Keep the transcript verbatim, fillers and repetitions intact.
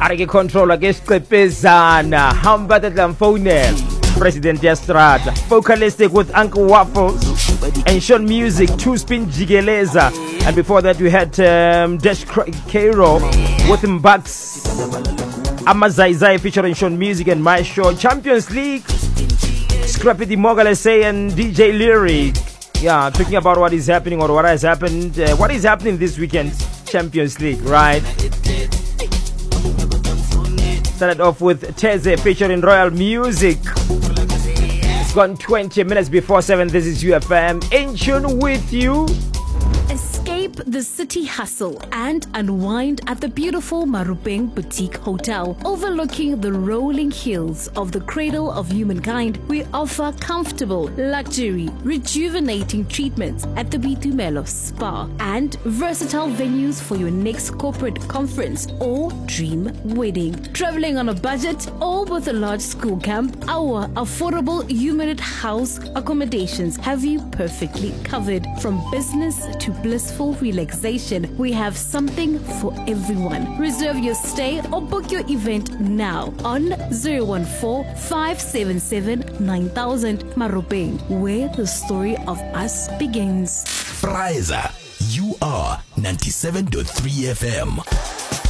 Arike controller ke siqephezana hamba tatlamfonela President Yastrata Focalistic with Uncle Waffles and Sean Music Two Spin Jigeleza, and before that we had um, Dash Cairo with Mbax Amazaizai featuring Sean Music and My Show. Champions League, Scrappy the Mogale Say and D J Lyric. Yeah, talking about what is happening or what has happened, uh, what is happening this weekend. Champions League, right? Started off with Teze featuring Royal Music. It's gone twenty minutes before seven. This is U F M in tune with you. Escape the city hustle and unwind at the beautiful Marupeng Boutique Hotel. Overlooking the rolling hills of the cradle of humankind, we offer comfortable, luxury, rejuvenating treatments at the Bitumelo Spa and versatile venues for your next corporate conference or dream wedding. Traveling on a budget or with a large school camp, our affordable Humanit House accommodations have you perfectly covered. From business to blissful relaxation, we have something for everyone. Reserve your stay or book your event now on zero one four, five seven seven, nine thousand. Marupeng, where the story of us begins. Fraiza, you are ninety-seven point three F M.